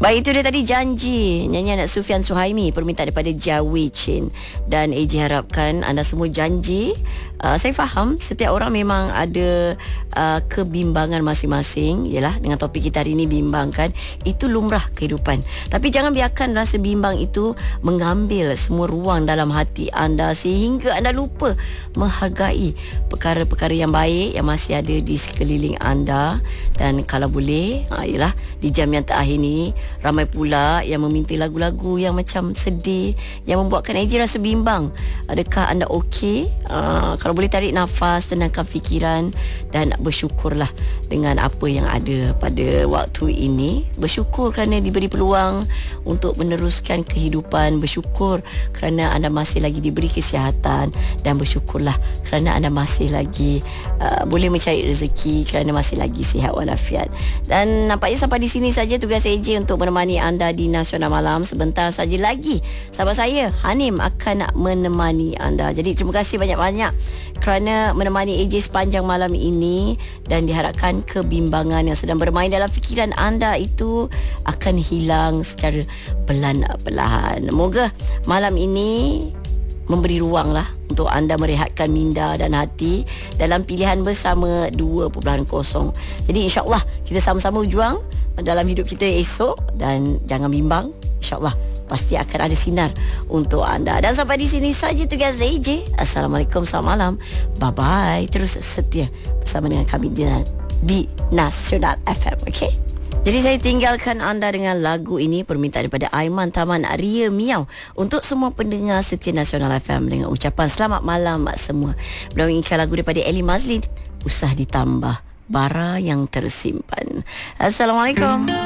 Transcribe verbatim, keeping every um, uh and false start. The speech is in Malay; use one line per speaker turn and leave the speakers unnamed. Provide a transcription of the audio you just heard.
Baik, itu dia tadi Janji, nyanyian Sufian Suhaimi, permintaan daripada Jawi Chin. Dan A J harapkan anda semua janji. uh, Saya faham setiap orang memang ada uh, kebimbangan masing-masing. Yalah, dengan topik kita hari ini, bimbang kan, itu lumrah kehidupan. Tapi jangan biarkan rasa bimbang itu mengambil semua ruang dalam hati anda, sehingga anda lupa menghargai perkara-perkara yang baik yang masih ada di sekeliling anda. Dan kalau boleh, uh, yalah, di jam yang terakhir ni, ramai pula yang meminta lagu-lagu yang macam sedih, yang membuatkan A J rasa bimbang. Adakah anda okey? Uh, kalau boleh tarik nafas, tenangkan fikiran dan bersyukurlah dengan apa yang ada pada waktu ini. Bersyukur kerana diberi peluang untuk meneruskan kehidupan. Bersyukur kerana anda masih lagi diberi kesihatan. Dan bersyukurlah kerana anda masih lagi uh, boleh mencari rezeki, kerana masih lagi sihat walafiat. Dan nampaknya sampai di sini saja tugas A J untuk menemani anda di Nasional Malam. Sebentar saja lagi sahabat saya Hanim akan menemani anda. Jadi terima kasih banyak-banyak kerana menemani A J sepanjang malam ini. Dan diharapkan kebimbangan yang sedang bermain dalam fikiran anda itu akan hilang secara perlahan-lahan. Moga malam ini memberi ruang lah untuk anda merehatkan minda dan hati dalam pilihan bersama dua titik kosong. Jadi insyaAllah kita sama-sama berjuang dalam hidup kita esok. Dan jangan bimbang, insyaAllah pasti akan ada sinar untuk anda. Dan sampai di sini saja tugas A J. Assalamualaikum, selamat malam. Bye-bye. Terus setia bersama dengan kami di, di Nasional F M. Okay? Jadi saya tinggalkan anda dengan lagu ini, permintaan daripada Aiman Taman Ria Miau, untuk semua pendengar setia Nasional F M, dengan ucapan selamat malam semua. Beliau inginkan lagu daripada Eli Mazlin, Usah Ditambah Bara Yang Tersimpan. Assalamualaikum.